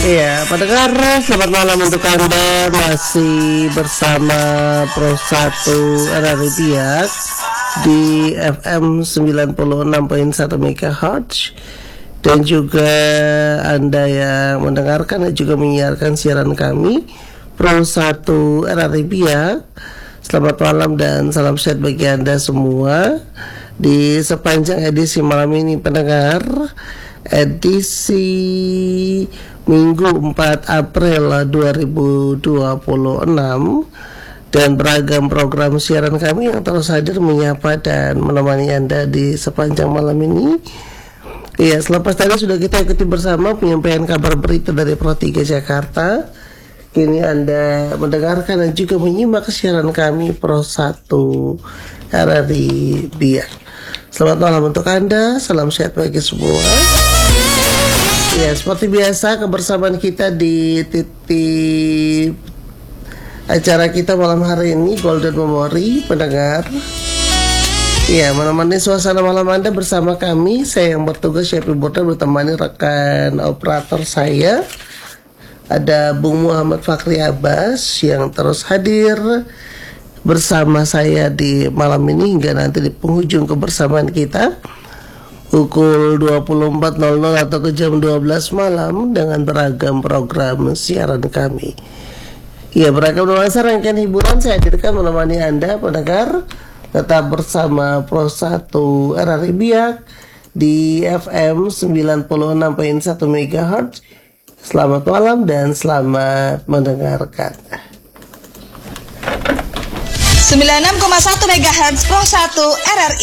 Iya, pendengar, selamat malam untuk Anda. Masih bersama Pro 1 RRI Biak di FM 96.1 MHz. Dan juga Anda yang mendengarkan dan juga menyiarkan siaran kami Pro 1 RRI Biak. Selamat malam dan salam sehat bagi Anda semua. Di sepanjang edisi malam ini pendengar, edisi Minggu 4 April 2026, dan beragam program siaran kami yang terus hadir menyapa dan menemani Anda di sepanjang malam ini. Ya, selepas tadi sudah kita ikuti bersama penyampaian kabar berita dari Pro 3 Jakarta. Kini Anda mendengarkan dan juga menyimak siaran kami Pro 1 RRI Biak. Selamat malam untuk Anda, salam sehat bagi semua. Ya, seperti biasa kebersamaan kita di titik acara kita malam hari ini Golden Memory, pendengar. Ya, menemani suasana malam Anda bersama kami, saya yang bertugas Syafi Burda bertemani rekan operator saya. Ada Bung Muhammad Fakri Abbas yang terus hadir bersama saya di malam ini hingga nanti di penghujung kebersamaan kita pukul 24.00 atau ke jam 12 malam dengan beragam program siaran kami. Ya, beragam nuansa rangkaian hiburan saya hadirkan menemani Anda pendengar. Tetap bersama Pro 1 RRI Biak di FM 96.1 MHz. Selamat malam dan selamat mendengarkan. 96,1 MHz Pro 1 RRI